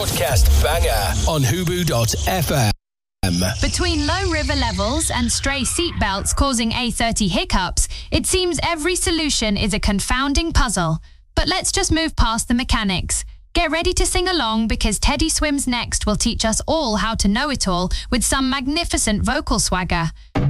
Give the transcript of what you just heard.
broadcast banger on Hubu.fm. Between low river levels and stray seatbelts causing A30 hiccups, it seems every solution is a confounding puzzle. But let's just move past the mechanics. Get ready to sing along because Teddy Swims Next will teach us all how to know it all with some magnificent vocal swagger.